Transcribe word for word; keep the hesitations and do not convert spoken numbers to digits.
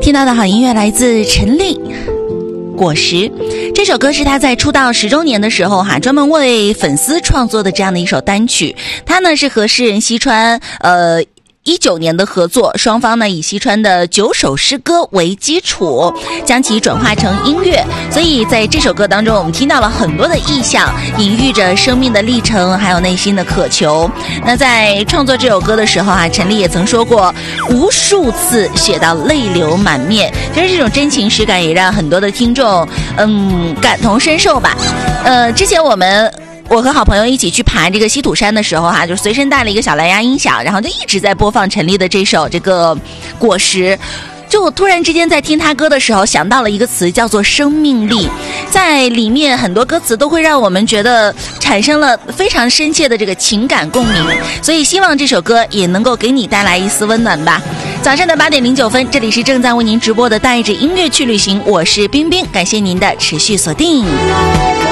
听到的好音乐来自陈粒果实，这首歌是他在出道十周年的时候哈，专门为粉丝创作的这样的一首单曲。他呢是和诗人西川呃一九年的合作，双方呢以西川的九首诗歌为基础，将其转化成音乐。所以在这首歌当中，我们听到了很多的意象，隐喻着生命的历程，还有内心的渴求。那在创作这首歌的时候啊，陈粒也曾说过，无数次写到泪流满面。其实这种真情实感也让很多的听众嗯感同身受吧。呃，之前我们。我和好朋友一起去爬这个西土山的时候哈、啊，就随身带了一个小蓝牙音响，然后就一直在播放陈粒的这首这个果实。就我突然之间在听他歌的时候想到了一个词，叫做生命力。在里面很多歌词都会让我们觉得产生了非常深切的这个情感共鸣，所以希望这首歌也能够给你带来一丝温暖吧。早上的八点零九分，这里是正在为您直播的带着音乐去旅行，我是冰冰，感谢您的持续锁定。